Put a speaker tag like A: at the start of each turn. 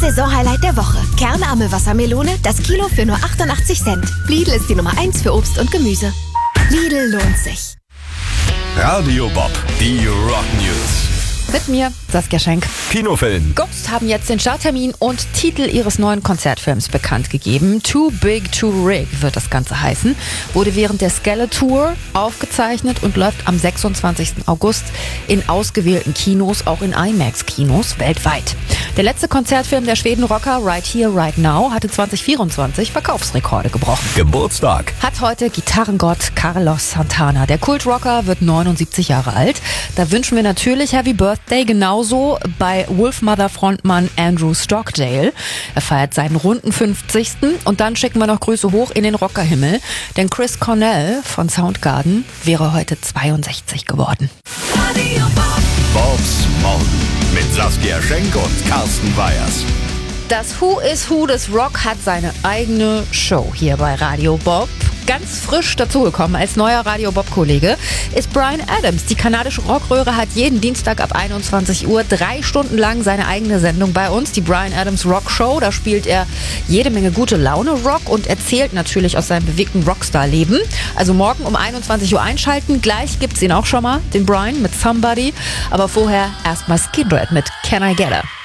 A: Saisonhighlight der Woche. Kernarme Wassermelone, das Kilo für nur 88 Cent. Lidl ist die Nummer 1 für Obst und Gemüse. Lidl lohnt sich.
B: Radio Bob, die Rock News.
C: Mit mir, Saskia Schenk.
B: Kinofilm.
C: Ghost haben jetzt den Starttermin und Titel ihres neuen Konzertfilms bekannt gegeben. Too Big to Rig wird das Ganze heißen. Wurde während der Skeletor aufgezeichnet und läuft am 26. August in ausgewählten Kinos, auch in IMAX-Kinos weltweit. Der letzte Konzertfilm der Schweden-Rocker Right Here, Right Now hatte 2024 Verkaufsrekorde gebrochen.
B: Geburtstag.
C: Hat heute Gitarrengott Carlos Santana. Der Kultrocker wird 79 Jahre alt. Da wünschen wir natürlich Happy Birthday genauso bei Wolfmother-Frontmann Andrew Stockdale. Er feiert seinen runden 50. Und dann schicken wir noch Grüße hoch in den Rockerhimmel. Denn Chris Cornell von Soundgarden wäre heute 62 geworden.
B: Bobs Morgen mit Saskia Schenk und Carsten Weyers.
C: Das Who is Who des Rock hat seine eigene Show hier bei Radio Bob. Ganz frisch dazugekommen als neuer Radio Bob-Kollege ist Bryan Adams. Die kanadische Rockröhre hat jeden Dienstag ab 21 Uhr 3 Stunden lang seine eigene Sendung bei uns, die Bryan Adams Rock Show. Da spielt er jede Menge gute Laune Rock und erzählt natürlich aus seinem bewegten Rockstar-Leben. Also morgen um 21 Uhr einschalten. Gleich gibt's ihn auch schon mal, den Bryan mit Somebody. Aber vorher erstmal Skid Row mit Can I Get Her?